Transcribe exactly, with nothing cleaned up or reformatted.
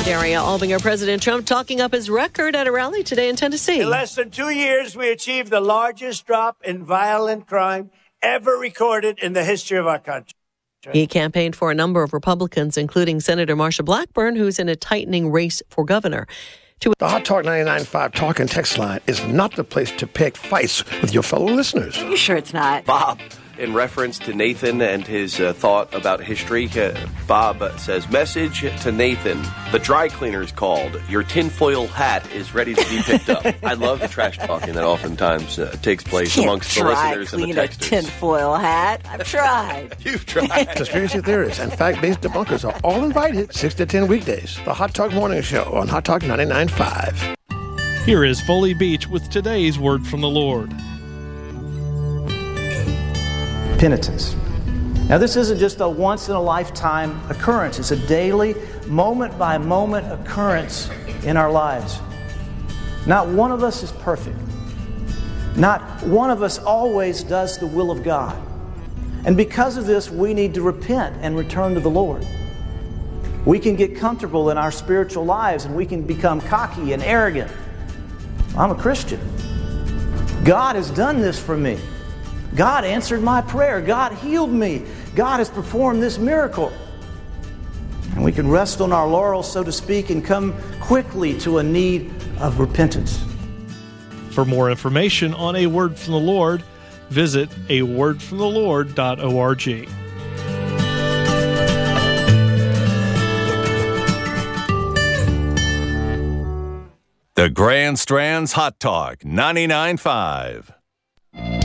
Daria Albinger. President Trump talking up his record at a rally today in Tennessee. In less than two years, we achieved the largest drop in violent crime ever recorded in the history of our country. He campaigned for a number of Republicans, including Senator Marsha Blackburn, who's in a tightening race for governor. To The Hot Talk ninety-nine point five talk and text line is not the place to pick fights with your fellow listeners. Are you sure it's not? Bob, in reference to Nathan and his uh, thought about history, uh, Bob says, message to Nathan, the dry cleaner's called. Your tinfoil hat is ready to be picked up. I love the trash talking that oftentimes uh, takes place Can't amongst the listeners and the clean a texters. tinfoil hat. I've tried. You've tried. Conspiracy theorists and fact-based debunkers are all invited six to ten weekdays. The Hot Talk Morning Show on Hot Talk ninety-nine point five. Here is Foley Beach with today's word from the Lord. Penitence. Now, this isn't just a once-in-a-lifetime occurrence. It's a daily, moment-by-moment occurrence in our lives. Not one of us is perfect. Not one of us always does the will of God. And because of this, we need to repent and return to the Lord. We can get comfortable in our spiritual lives and we can become cocky and arrogant. I'm a Christian. God has done this for me. God answered my prayer. God healed me. God has performed this miracle. And we can rest on our laurels, so to speak, and come quickly to a need of repentance. For more information on A Word from the Lord, visit a word from the lord dot org. The Grand Strand's Hot Talk ninety-nine point five.